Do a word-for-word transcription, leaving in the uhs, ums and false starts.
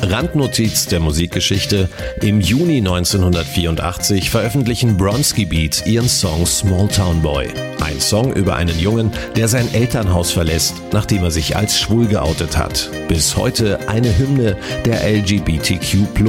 Randnotiz der Musikgeschichte: Im Juni neunzehnhundertvierundachtzig veröffentlichen Bronski Beat ihren Song Small Town Boy. Ein Song über einen Jungen, der sein Elternhaus verlässt, nachdem er sich als schwul geoutet hat. Bis heute eine Hymne der L G B T Q